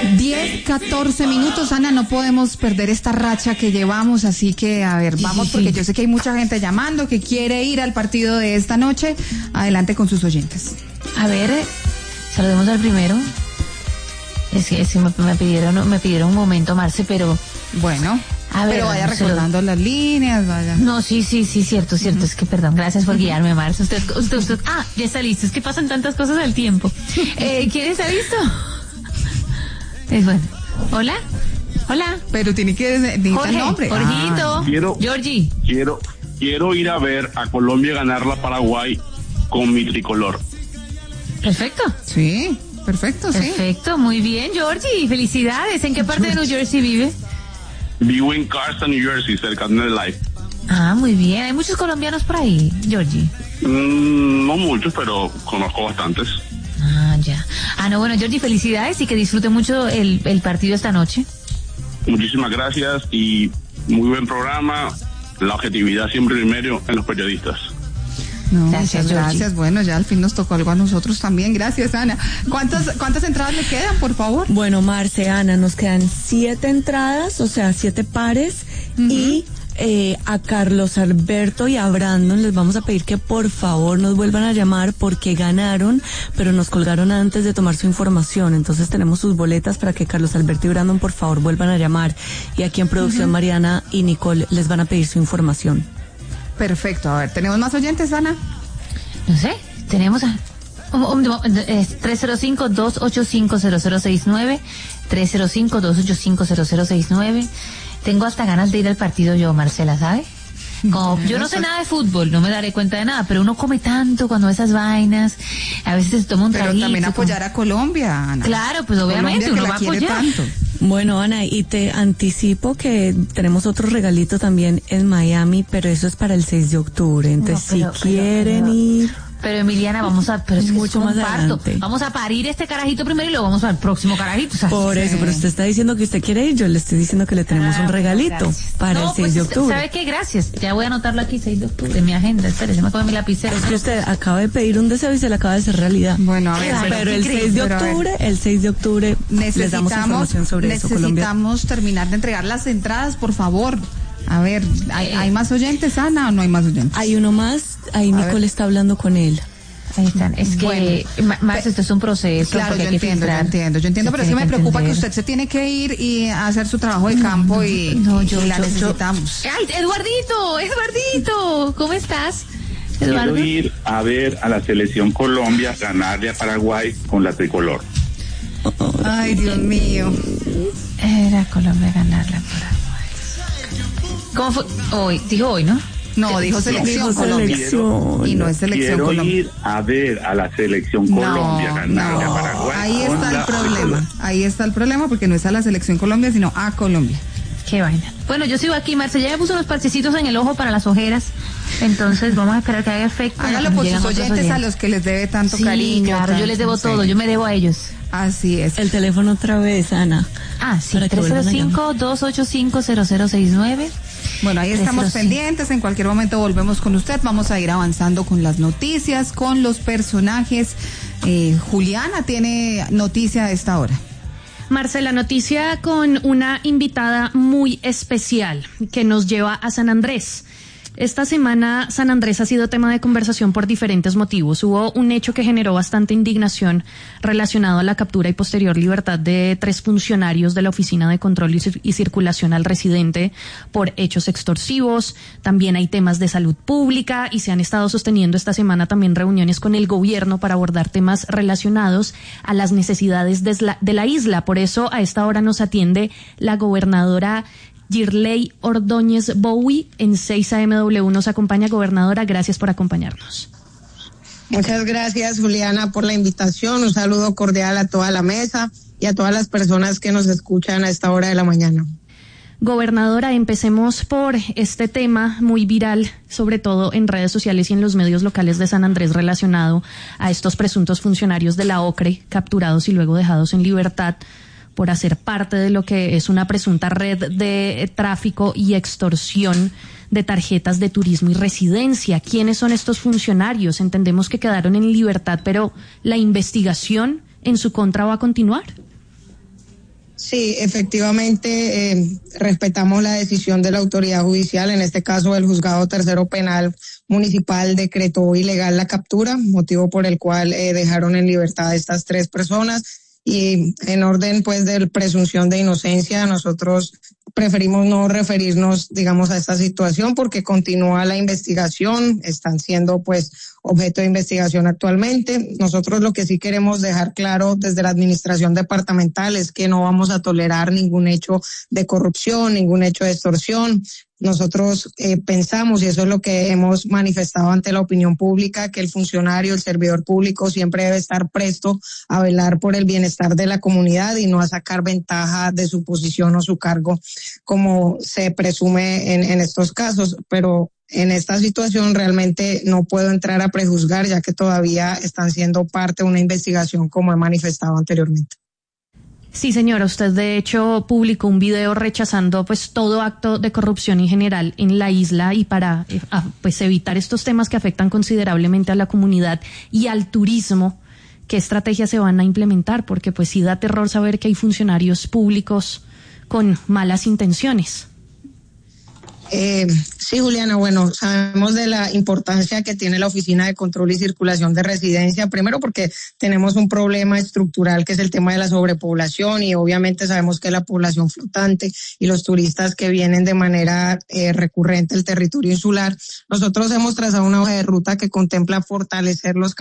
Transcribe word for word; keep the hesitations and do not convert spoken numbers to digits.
diez, catorce minutos, Ana, no podemos perder esta racha que llevamos, así que, a ver, vamos, porque yo sé que hay mucha gente llamando que quiere ir al partido de esta noche. Adelante con sus oyentes. A ver, saludemos al primero. Es que, es que me, me pidieron me pidieron un momento, Marce, pero... Bueno, a ver, pero vaya recordando lo... las líneas, vaya. No, sí, sí, sí, cierto, cierto. Uh-huh. Es que, perdón, gracias por guiarme, Marce. Usted, usted, usted, ah, ya está listo. Es que pasan tantas cosas al tiempo. Eh, ¿Quién está listo? Es bueno. ¿Hola? Hola. Pero tiene que decir el nombre. Jorgito. Ah. Quiero, Georgie. Quiero, quiero ir a ver a Colombia ganar la Paraguay con mi tricolor. Perfecto. Sí, perfecto, sí. Perfecto, muy bien, Georgie. Felicidades. ¿En qué parte de New Jersey vive? Vivo en Carson, New Jersey, cerca de Life. Ah, muy bien. ¿Hay muchos colombianos por ahí, Georgie? Mm, no muchos, pero conozco bastantes. Ah, ya. Ah, no, bueno, Georgie, felicidades y que disfrute mucho el, el partido esta noche. Muchísimas gracias y muy buen programa. La objetividad siempre primero en los periodistas. No, gracias, muchas gracias. Bueno, ya al fin nos tocó algo a nosotros también. Gracias, Ana. ¿Cuántas, cuántas entradas le quedan, por favor? Bueno, Marce, Ana, nos quedan siete entradas, o sea, siete pares, uh-huh. y eh, a Carlos Alberto y a Brandon les vamos a pedir que por favor nos vuelvan a llamar porque ganaron, pero nos colgaron antes de tomar su información. Entonces tenemos sus boletas para que Carlos Alberto y Brandon por favor vuelvan a llamar. Y aquí en producción, uh-huh. Mariana y Nicole les van a pedir su información. Perfecto. A ver, ¿tenemos más oyentes, Ana? No sé, tenemos a... tres cero cinco, dos ocho cinco, cero cero seis nueve, tres cero cinco, dos ocho cinco, cero cero seis nueve. Tengo hasta ganas de ir al partido yo, Marcela, ¿sabe? Como yo no sé nada de fútbol, no me daré cuenta de nada, pero uno come tanto cuando esas vainas, a veces se toma un pero traguito. Pero también apoyar como... a Colombia, Ana. Claro, pues obviamente uno va a apoyar. Tanto. Bueno, Ana, y te anticipo que tenemos otro regalito también en Miami, pero eso es para el seis de octubre, entonces no, pero, si pero, quieren pero, ir... Pero Emiliana, vamos a, pero es mucho más adelante. Vamos a parir este carajito primero y luego vamos al próximo carajito. ¿Sabes? Por eso, pero usted está diciendo que usted quiere ir, yo le estoy diciendo que le tenemos ah, un regalito gracias. para no, el seis pues, de octubre. ¿Sabe qué? Gracias. Ya voy a anotarlo aquí, seis de octubre, en mi agenda. Espere, se me come mi lapicero. Es que usted acaba de pedir un deseo y se le acaba de hacer realidad. Bueno, a ver, pero, pero el seis de octubre, el seis de octubre les damos información sobre eso, Colombia. Necesitamos terminar de entregar las entradas, por favor. A ver, ¿hay, ¿hay más oyentes, Ana, o no hay más oyentes? Hay uno más, ahí a Nicole ver. está hablando con él. Ahí están. Es que, bueno, más esto es un proceso. Claro, yo entiendo, yo entiendo, yo entiendo, pero es que me preocupa que usted se tiene que ir y hacer su trabajo de campo no, y, no, yo, y la yo, necesitamos. Yo. ¡Ay, Eduardito! ¡Eduardito! ¿Cómo estás, Eduardo? Quiero ir a ver a la selección Colombia ganarle a Paraguay con la tricolor. Ay, Dios mío. Era Colombia ganarle a Paraguay. ¿Cómo fue? Hoy, dijo hoy, ¿no? No, dijo selección dijo Colombia. Selección. Y no es selección Quiero Colombia. Quiero ir a ver a la selección no, Colombia ganarle no. a Paraguay. Ahí está el problema. Ahí está el problema porque no es a la selección Colombia, sino a Colombia. Qué vaina. Bueno, yo sigo aquí, Marce. Ya me puso unos parchecitos en el ojo para las ojeras. Entonces vamos a esperar que haga efecto. Hágalo por sus oyentes, oyentes a los que les debe tanto sí, cariño. Claro, tanto, yo les debo todo. Yo me debo a ellos. Así es. El teléfono otra vez, Ana. Ah, sí. tres cero cinco, dos ocho cinco, cero cero seis nueve. Bueno, ahí estamos pendientes, en cualquier momento volvemos con usted, vamos a ir avanzando con las noticias, con los personajes. Eh, Juliana tiene noticia a esta hora. Marcela, noticia con una invitada muy especial que nos lleva a San Andrés. Esta semana San Andrés ha sido tema de conversación por diferentes motivos. Hubo un hecho que generó bastante indignación relacionado a la captura y posterior libertad de tres funcionarios de la Oficina de Control y, Cir- y Circulación al Residente por hechos extorsivos. También hay temas de salud pública y se han estado sosteniendo esta semana también reuniones con el gobierno para abordar temas relacionados a las necesidades de la, de la isla. Por eso a esta hora nos atiende la gobernadora Girley Ordóñez Bowie en seis A M W. Nos acompaña, gobernadora, gracias por acompañarnos. Muchas gracias, Juliana, por la invitación. Un saludo cordial a toda la mesa y a todas las personas que nos escuchan a esta hora de la mañana. Gobernadora, empecemos por este tema muy viral, sobre todo en redes sociales y en los medios locales de San Andrés, relacionado a estos presuntos funcionarios de la OCRE capturados y luego dejados en libertad por hacer parte de lo que es una presunta red de tráfico y extorsión de tarjetas de turismo y residencia. ¿Quiénes son estos funcionarios? Entendemos que quedaron en libertad, pero ¿la investigación en su contra va a continuar? Sí, efectivamente, eh, respetamos la decisión de la autoridad judicial. En este caso, el juzgado tercero penal municipal decretó ilegal la captura, motivo por el cual eh, dejaron en libertad a estas tres personas. Y en orden, pues, de presunción de inocencia, nosotros preferimos no referirnos, digamos, a esta situación porque continúa la investigación, están siendo, pues, objeto de investigación actualmente. Nosotros lo que sí queremos dejar claro desde la administración departamental es que no vamos a tolerar ningún hecho de corrupción, ningún hecho de extorsión. Nosotros eh, pensamos, y eso es lo que hemos manifestado ante la opinión pública, que el funcionario, el servidor público siempre debe estar presto a velar por el bienestar de la comunidad y no a sacar ventaja de su posición o su cargo, como se presume en, en estos casos. Pero en esta situación realmente no puedo entrar a prejuzgar, ya que todavía están siendo parte de una investigación, como he manifestado anteriormente. Sí, señora, usted de hecho publicó un video rechazando pues todo acto de corrupción en general en la isla y para eh, a, pues evitar estos temas que afectan considerablemente a la comunidad y al turismo. ¿Qué estrategias se van a implementar? Porque pues sí da terror saber que hay funcionarios públicos con malas intenciones. Eh, sí, Juliana, bueno, sabemos de la importancia que tiene la Oficina de Control y Circulación de Residencia, primero porque tenemos un problema estructural que es el tema de la sobrepoblación y obviamente sabemos que la población flotante y los turistas que vienen de manera eh, recurrente al territorio insular. Nosotros hemos trazado una hoja de ruta que contempla fortalecer los